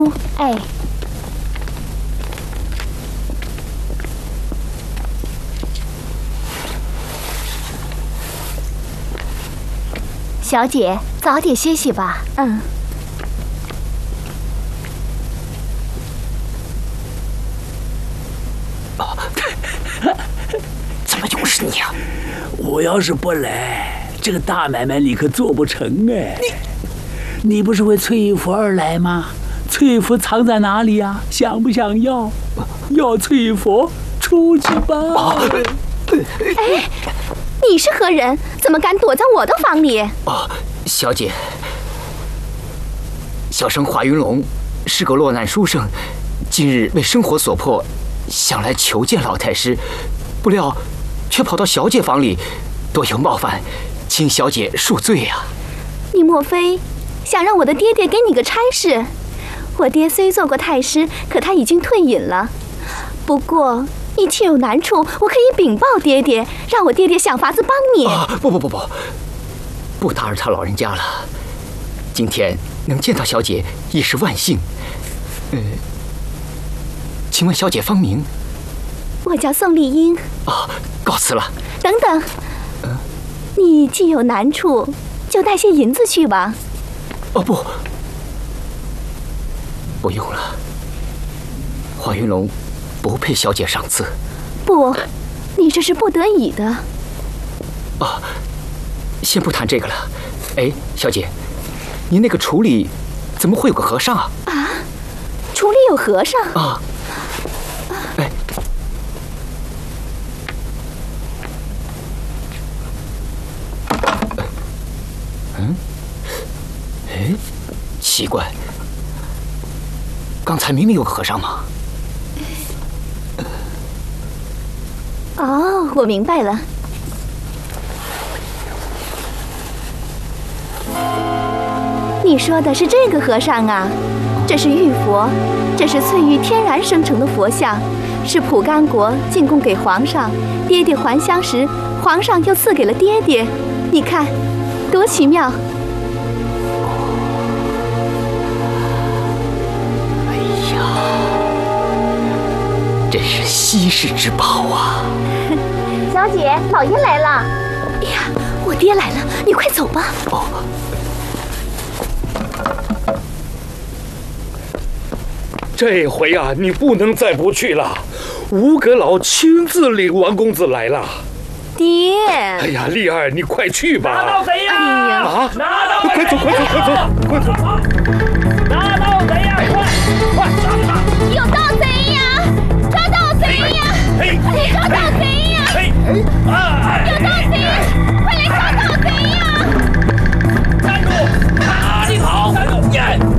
哎，小姐，早点歇息吧。嗯。 怎么又是你啊？ 我要是不来，这个大买卖你可做不成哎。你不是为翠玉佛而来吗？翠玉佛藏在哪里呀？想不想要？要翠玉佛，出去吧。 哎，你是何人？怎么敢躲在我的房里？ 小姐，小生华云龙是个落难书生，今日为生活所迫，想来求见老太师，不料却跑到小姐房里，多有冒犯，请小姐恕罪呀。 你莫非想让我的爹爹给你个差事？我爹虽做过太师，可他已经退隐了。不过你切有难处，我可以禀报爹爹，让我爹爹想法子帮你。 不打扰他老人家了。今天能见到小姐已是万幸。请问小姐芳名？ 我叫宋丽英。 告辞了。 等等，你既有难处，就带些银子去吧。 不用了。华云龙不配小姐赏赐。 不，你这是不得已的。 先不谈这个了。哎，小姐，您那个橱里怎么会有个和尚啊？ 橱里有和尚？奇怪，刚才明明有个和尚嘛。 我明白了。你说的是这个和尚啊？这是玉佛，这是翠玉天然生成的佛像，是蒲甘国进贡给皇上，爹爹还乡时，皇上又赐给了爹爹。你看，多奇妙！ 真是稀世之宝啊！ 小姐，老爷来了。哎呀，我爹来了，你快走吧。 这回啊，你不能再不去了。吴阁老亲自领王公子来了。 爹！ 哎呀，丽儿，你快去吧。 拿到贼呀！拿到！ 快走！ 拿到贼呀！快抓住他！ 有盗贼呀！抓到贼呀！抓到贼呀！有盗贼！快来抓盗贼呀！ 站住！记好！站住！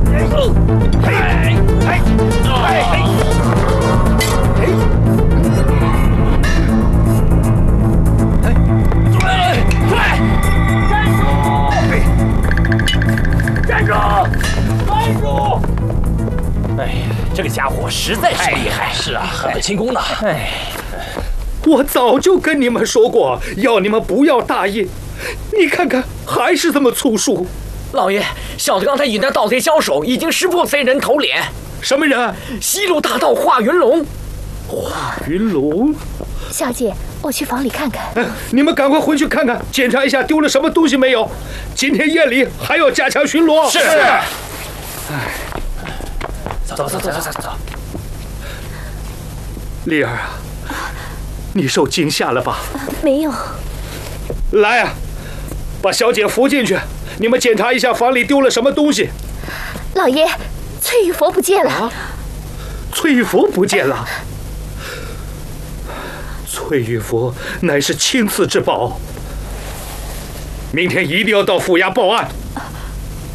站住！哎呀，这个家伙实在是厉害。是啊，很轻功的。 我早就跟你们说过，要你们不要大意。你看看，还是这么粗疏。 老爷，小的刚才与那盗贼交手，已经识破贼人头脸。 什么人？ 西路大盗华云龙。 华云龙？ 小姐，我去房里看看。 你们赶快回去看看，检查一下丢了什么东西没有。今天夜里还要加强巡逻。 是。走。 丽儿啊，你受惊吓了吧？ 没有。 来啊，把小姐扶进去。你们检查一下房里丢了什么东西。 老爷，翠玉佛不见了。 翠玉佛不见了。翠玉佛乃是亲赐之宝，明天一定要到府衙报案。